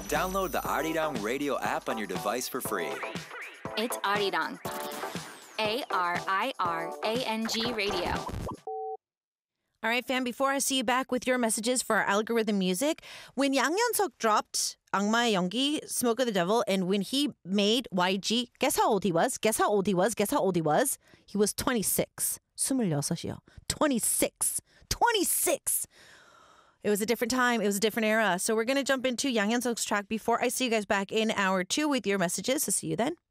Download the Arirang radio app on your device for free. It's Arirang. ARIRANG Radio. All right, fam, before I see you back with your messages for our algorithm music, when Yang Yeon-seok dropped 악마의 연기, Smoke of the Devil, and when he made YG, guess how old he was? Guess how old he was? Guess how old he was? He was 26. 26이요. 26. 26. It was a different time. It was a different era. So we're going to jump into Yang Yeon-seok's track before I see you guys back in hour 2 with your messages. So see you then.